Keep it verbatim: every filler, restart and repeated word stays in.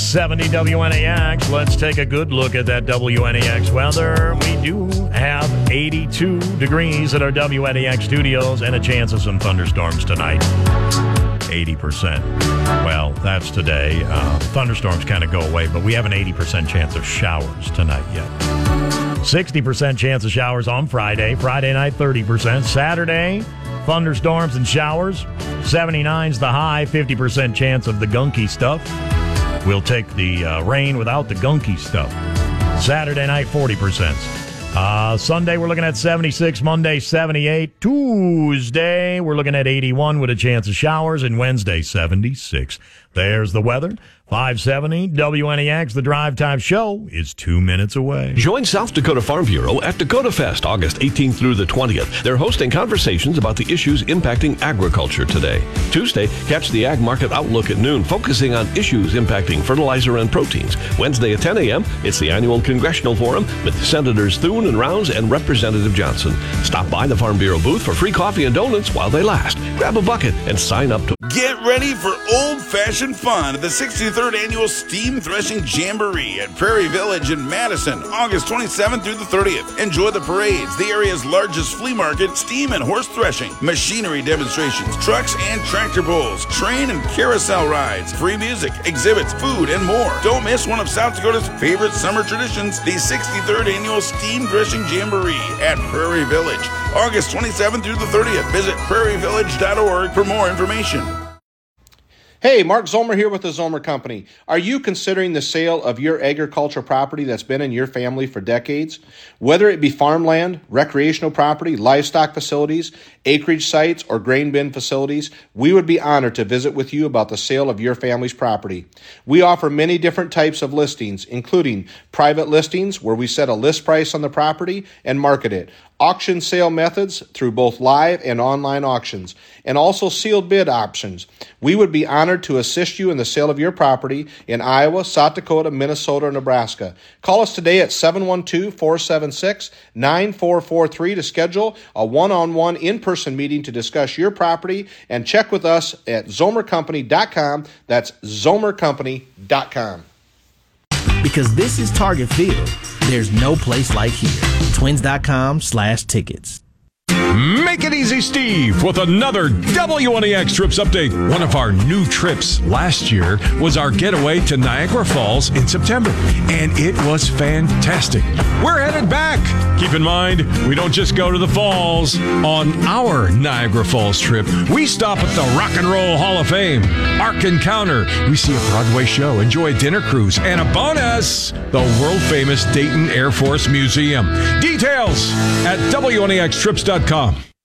seventy W N A X. Let's take a good look at that W N A X weather. We do have eighty-two degrees at our W N A X studios and a chance of some thunderstorms tonight. eighty percent. Well, that's today. Uh, thunderstorms kind of go away, but we have an eighty percent chance of showers tonight yet. sixty percent chance of showers on Friday. Friday night, thirty percent. Saturday, thunderstorms and showers. seventy-nine's the high, fifty percent chance of the gunky stuff. We'll take the uh, rain without the gunky stuff. Saturday night, forty percent. Uh, Sunday, we're looking at seventy-six. Monday, seventy-eight. Tuesday, we're looking at eighty-one with a chance of showers. And Wednesday, seventy-six. There's the weather. five seventy W N A X, the Drive Time Show, is two minutes away. Join South Dakota Farm Bureau at Dakota Fest, August eighteenth through the twentieth. They're hosting conversations about the issues impacting agriculture today. Tuesday, catch the Ag Market Outlook at noon, focusing on issues impacting fertilizer and proteins. Wednesday at ten a.m., it's the annual Congressional Forum with Senators Thune and Rounds and Representative Johnson. Stop by the Farm Bureau booth for free coffee and donuts while they last. Grab a bucket and sign up to... Get ready for old-fashioned fun at the sixty-third Annual Steam Threshing Jamboree at Prairie Village in Madison, August twenty-seventh through the thirtieth. Enjoy the parades, the area's largest flea market, steam and horse threshing, machinery demonstrations, trucks and tractor pulls, train and carousel rides, free music, exhibits, food, and more. Don't miss one of South Dakota's favorite summer traditions, the sixty-third Annual Steam Threshing Jamboree at Prairie Village, August twenty-seventh through the thirtieth. Visit prairie village dot org for more information. Hey, Mark Zomer here with the Zomer Company. Are you considering the sale of your agricultural property that's been in your family for decades? Whether it be farmland, recreational property, livestock facilities, acreage sites, or grain bin facilities, we would be honored to visit with you about the sale of your family's property. We offer many different types of listings, including private listings where we set a list price on the property and market it, auction sale methods through both live and online auctions, and also sealed bid options. We would be honored to assist you in the sale of your property in Iowa, South Dakota, Minnesota, or Nebraska. Call us today at seven one two, four seven six, nine four four three to schedule a one-on-one in-person meeting to discuss your property, and check with us at zomer company dot com. That's zomer company dot com. Because this is Target Field, there's no place like here. Twins.com slash tickets. Make it easy, Steve, with another W N A X Trips update. One of our new trips last year was our getaway to Niagara Falls in September, and it was fantastic. We're headed back. Keep in mind, we don't just go to the falls. On our Niagara Falls trip, we stop at the Rock and Roll Hall of Fame, Ark Encounter. We see a Broadway show, enjoy a dinner cruise, and a bonus, the world-famous Dayton Air Force Museum. Details at W N A X trips dot com.